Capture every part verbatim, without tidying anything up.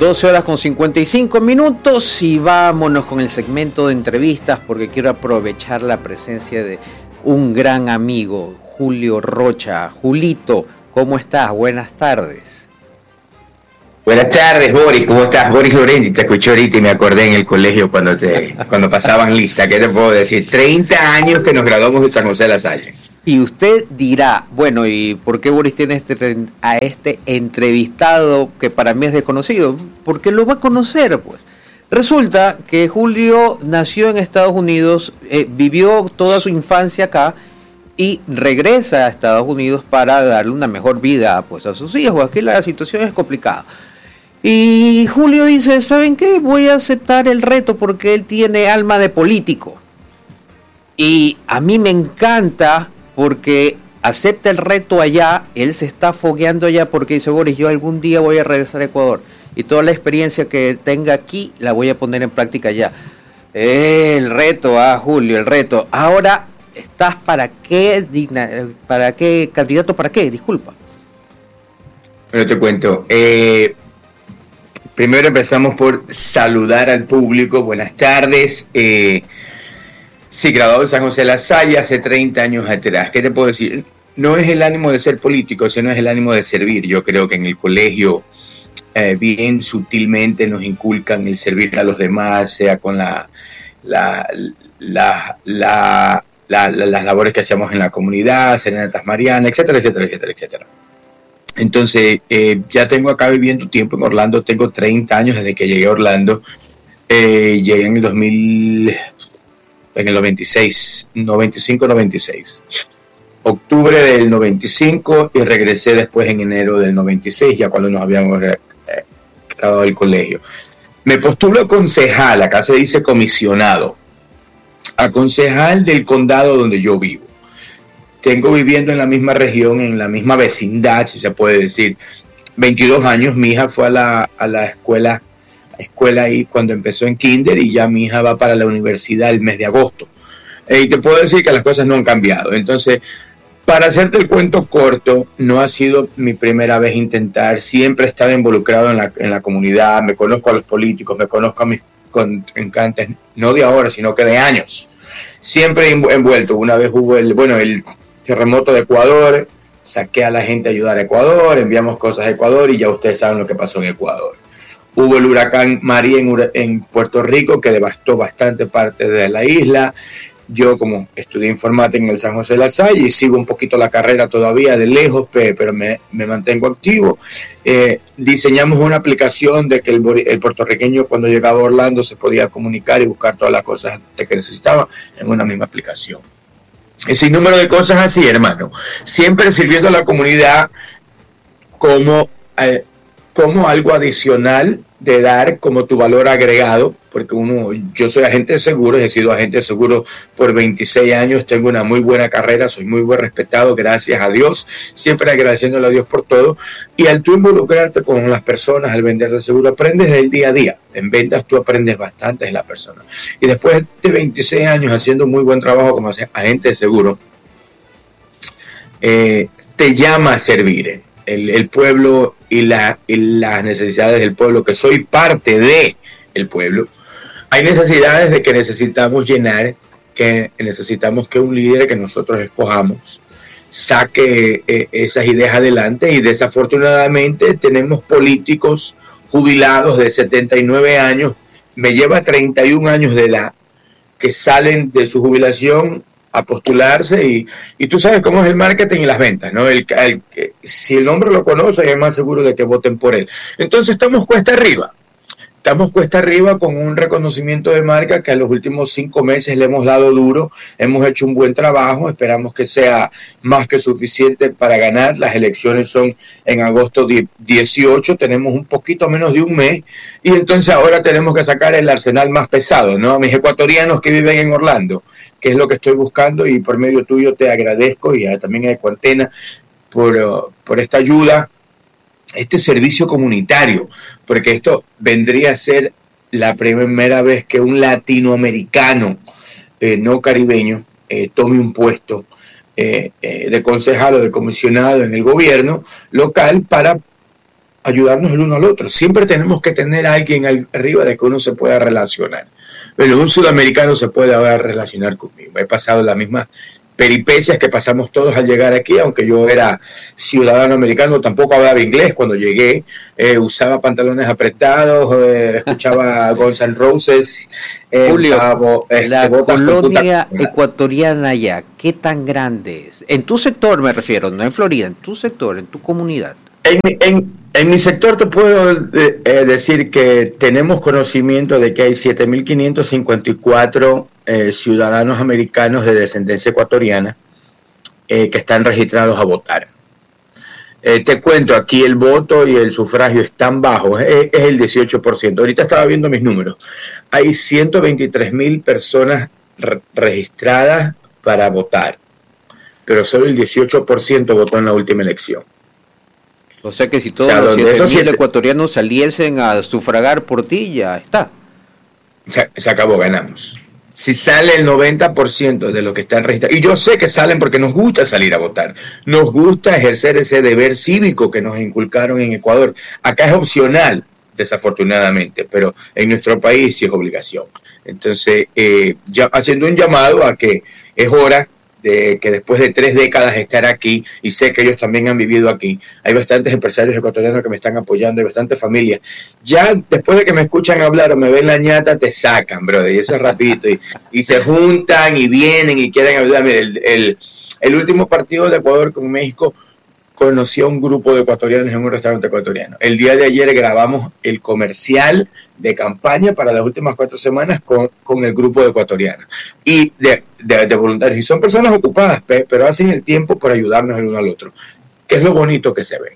doce horas con cincuenta y cinco minutos y vámonos con el segmento de entrevistas porque quiero aprovechar la presencia de un gran amigo, Julio Rocha. Julito, ¿cómo estás? Buenas tardes. Buenas tardes, Boris. ¿Cómo estás? Boris Lorenti, te escuché ahorita y me acordé en el colegio cuando te cuando pasaban lista. ¿Qué te puedo decir? treinta años que nos graduamos de San José de la Salle. Y usted dirá, bueno, ¿y por qué Boris tiene este, a este entrevistado que para mí es desconocido? Porque lo va a conocer, pues. Resulta que Julio nació en Estados Unidos, eh, vivió toda su infancia acá y regresa a Estados Unidos para darle una mejor vida, pues, a sus hijos. Aquí la situación es complicada. Y Julio dice, ¿saben qué? Voy a aceptar el reto porque él tiene alma de político. Y a mí me encanta porque acepta el reto allá, él se está fogueando allá porque dice, Boris, yo algún día voy a regresar a Ecuador y toda la experiencia que tenga aquí la voy a poner en práctica allá. Eh, el reto, ah, Julio, el reto. Ahora, ¿estás para qué, digna, para qué, candidato para qué? Disculpa. Bueno, te cuento. Eh, primero empezamos por saludar al público. Buenas tardes. Eh, Sí, graduado de San José de la Salle hace treinta años atrás. ¿Qué te puedo decir? No es el ánimo de ser político, sino es el ánimo de servir. Yo creo que en el colegio eh, bien sutilmente nos inculcan el servir a los demás, sea con la, la, la, la, la, la las labores que hacíamos en la comunidad, serenatas marianas, etcétera, etcétera, etcétera, etcétera. Entonces, eh, ya tengo acá viviendo tiempo en Orlando, tengo treinta años desde que llegué a Orlando. Eh, llegué en el dos mil... en el noventa y seis, noventa y cinco noventa y seis, octubre del noventa y cinco y regresé después en enero del noventa y seis, ya cuando nos habíamos graduado del colegio. Me postulo a concejal, acá se dice comisionado, a concejal del condado donde yo vivo. Tengo viviendo en la misma región, en la misma vecindad, si se puede decir, veintidós años. Mi hija fue a la, a la escuela escuela ahí cuando empezó en kinder y ya mi hija va para la universidad el mes de agosto. Eh, y te puedo decir que las cosas no han cambiado. Entonces, para hacerte el cuento corto, no ha sido mi primera vez intentar. Siempre he estado involucrado en la, en la comunidad, me conozco a los políticos, me conozco a mis contrincantes, no de ahora, sino que de años. Siempre envuelto. Una vez hubo el, bueno, el terremoto de Ecuador, saqué a la gente a ayudar a Ecuador, enviamos cosas a Ecuador y ya ustedes saben lo que pasó en Ecuador. Hubo el huracán María en, en Puerto Rico que devastó bastante parte de la isla. Yo, como estudié informática en el San José de la Salle y sigo un poquito la carrera todavía de lejos, pero me, me mantengo activo, eh, diseñamos una aplicación de que el, el puertorriqueño cuando llegaba a Orlando se podía comunicar y buscar todas las cosas que necesitaba en una misma aplicación. Y sin número de cosas así, hermano. Siempre sirviendo a la comunidad como... Eh, como algo adicional de dar como tu valor agregado, porque uno, yo soy agente de seguros, he sido agente de seguros por veintiséis años, tengo una muy buena carrera, soy muy buen respetado, gracias a Dios, siempre agradeciéndole a Dios por todo, y al tú involucrarte con las personas, al vender de seguro, aprendes del día a día, en ventas tú aprendes bastante de la persona, y después de veintiséis años haciendo muy buen trabajo como agente de seguro, eh, te llama a servir, El, el pueblo y, la, y las necesidades del pueblo, que soy parte de el pueblo. Hay necesidades de que necesitamos llenar, que necesitamos que un líder que nosotros escojamos saque eh, esas ideas adelante, y desafortunadamente tenemos políticos jubilados de setenta y nueve años, me lleva treinta y un años de edad, que salen de su jubilación a postularse y, y tú sabes cómo es el marketing y las ventas, ¿no? El, el, si el hombre lo conoce, es más seguro de que voten por él. Entonces estamos cuesta arriba. Estamos cuesta arriba con un reconocimiento de marca que a los últimos cinco meses le hemos dado duro, hemos hecho un buen trabajo, esperamos que sea más que suficiente para ganar. Las elecciones son en agosto dieciocho, tenemos un poquito menos de un mes y entonces ahora tenemos que sacar el arsenal más pesado, ¿no? Mis ecuatorianos que viven en Orlando, que es lo que estoy buscando, y por medio tuyo te agradezco, y también a Ecuantena por, por esta ayuda, este servicio comunitario, porque esto vendría a ser la primera vez que un latinoamericano, eh, no caribeño, eh, tome un puesto eh, eh, de concejal o de comisionado en el gobierno local para ayudarnos el uno al otro. Siempre tenemos que tener a alguien arriba de que uno se pueda relacionar. Pero un sudamericano se puede ahora relacionar conmigo. He pasado las mismas peripecias que pasamos todos al llegar aquí, aunque yo era ciudadano americano, tampoco hablaba inglés cuando llegué, eh, usaba pantalones apretados, eh, escuchaba Guns N' Roses, eh, Julio, usaba, este, la colonia ecuatoriana allá, ¿qué tan grande es? En tu sector me refiero, no en Florida, en tu sector, en tu comunidad. En, en, en mi sector te puedo eh, decir que tenemos conocimiento de que hay siete mil quinientos cincuenta y cuatro eh, ciudadanos americanos de descendencia ecuatoriana eh, que están registrados a votar. Eh, te cuento, aquí el voto y el sufragio están bajos, es, es el dieciocho por ciento. Ahorita estaba viendo mis números. Hay ciento veintitrés mil personas re- registradas para votar, pero solo el dieciocho por ciento votó en la última elección. O sea que si todos o sea, los siete mil ecuatorianos saliesen a sufragar por ti, ya está. Se, se acabó, ganamos. Si sale el noventa por ciento de los que están registrados, y yo sé que salen porque nos gusta salir a votar, nos gusta ejercer ese deber cívico que nos inculcaron en Ecuador. Acá es opcional, desafortunadamente, pero en nuestro país sí es obligación. Entonces, eh, ya haciendo un llamado a que es hora de que después de tres décadas de estar aquí, y sé que ellos también han vivido aquí, hay bastantes empresarios ecuatorianos que me están apoyando, hay bastantes familias, ya después de que me escuchan hablar o me ven la ñata, te sacan, brother, y eso es rapidito, y, y se juntan y vienen y quieren ayudarme. El, el, el último partido de Ecuador con México, conocí a un grupo de ecuatorianos en un restaurante ecuatoriano. El día de ayer grabamos el comercial de campaña para las últimas cuatro semanas con, con el grupo de ecuatorianos y de, de, de voluntarios. Y son personas ocupadas, pero hacen el tiempo por ayudarnos el uno al otro, que es lo bonito que se ve.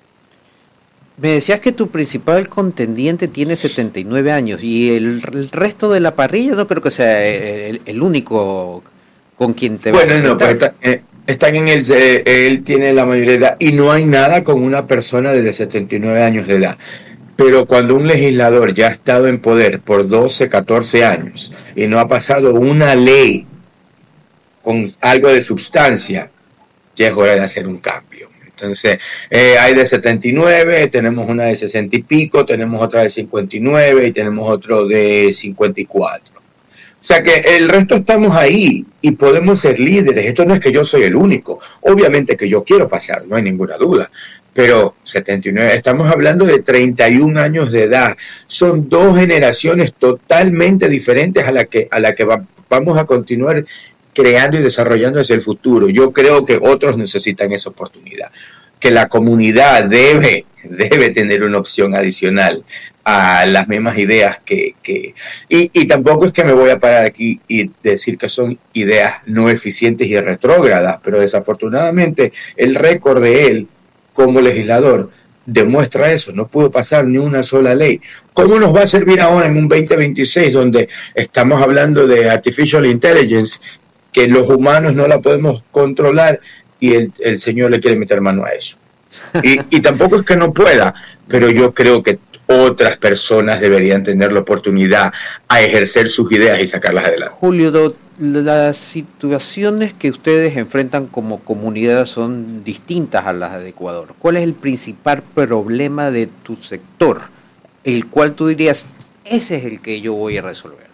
Me decías que tu principal contendiente tiene setenta y nueve años y el, el resto de la parrilla no creo que sea el, el único con quien te bueno, va a no, pues está, eh, están en el, eh, él tiene la mayoría de edad y no hay nada con una persona de setenta y nueve años de edad. Pero cuando un legislador ya ha estado en poder por doce, catorce años y no ha pasado una ley con algo de sustancia, ya es hora de hacer un cambio. Entonces, eh, hay de setenta y nueve, tenemos una de sesenta y pico, tenemos otra de cincuenta y nueve y tenemos otro de cincuenta y cuatro. O sea que el resto estamos ahí y podemos ser líderes. Esto no es que yo soy el único. Obviamente que yo quiero pasar, no hay ninguna duda. Pero setenta y nueve, estamos hablando de treinta y un años de edad. Son dos generaciones totalmente diferentes a la que, a la que va, vamos a continuar creando y desarrollando hacia el futuro. Yo creo que otros necesitan esa oportunidad. Que la comunidad debe, debe tener una opción adicional a las mismas ideas que... que y, y tampoco es que me voy a parar aquí y decir que son ideas no eficientes y retrógradas, pero desafortunadamente el récord de él como legislador demuestra eso, no pudo pasar ni una sola ley. ¿Cómo nos va a servir ahora en un veinte veintiséis donde estamos hablando de artificial intelligence, que los humanos no la podemos controlar y el, el señor le quiere meter mano a eso? Y, y tampoco es que no pueda, pero yo creo que otras personas deberían tener la oportunidad a ejercer sus ideas y sacarlas adelante. Julio, las situaciones que ustedes enfrentan como comunidad son distintas a las de Ecuador. ¿Cuál es el principal problema de tu sector, el cual tú dirías, ese es el que yo voy a resolver?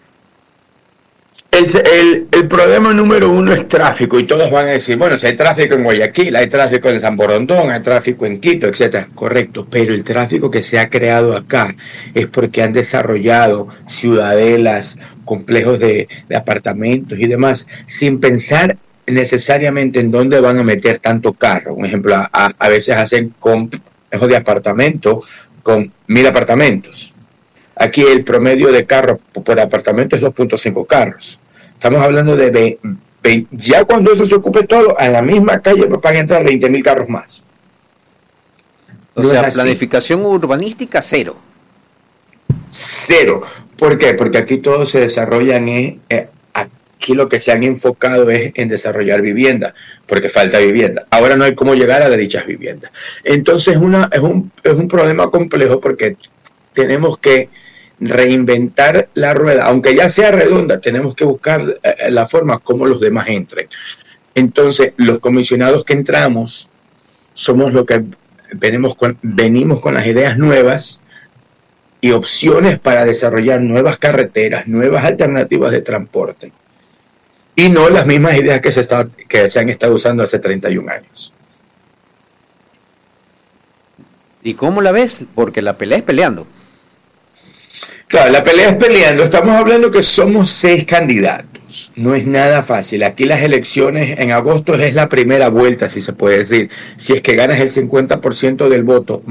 El, el, el problema número uno es tráfico, y todos van a decir, bueno, si hay tráfico en Guayaquil, hay tráfico en San Borondón, hay tráfico en Quito, etcétera. Correcto, pero el tráfico que se ha creado acá es porque han desarrollado ciudadelas, complejos de, de apartamentos y demás, sin pensar necesariamente en dónde van a meter tanto carro. Un ejemplo, a, a veces hacen complejos de apartamentos con mil apartamentos. Aquí el promedio de carros por apartamento es dos punto cinco carros. Estamos hablando de veinte, ya cuando eso se ocupe todo, a la misma calle van a entrar veinte mil carros más. O no sea, planificación urbanística cero. Cero. ¿Por qué? Porque aquí todo se desarrolla en... Eh, aquí lo que se han enfocado es en desarrollar vivienda, porque falta vivienda. Ahora no hay cómo llegar a las dichas viviendas. Entonces una, es, un, es un problema complejo porque tenemos que reinventar la rueda, aunque ya sea redonda, tenemos que buscar eh, la forma como los demás entren. Entonces, los comisionados que entramos somos los que venimos con, venimos con las ideas nuevas y opciones para desarrollar nuevas carreteras, nuevas alternativas de transporte, y no las mismas ideas que se, está, que se han estado usando hace treinta y un años. ¿Y cómo la ves? Porque la pelea es peleando. Claro, la pelea es peleando. Estamos hablando que somos seis candidatos. No es nada fácil. Aquí las elecciones en agosto es la primera vuelta, si se puede decir. Si es que ganas el cincuenta por ciento del voto,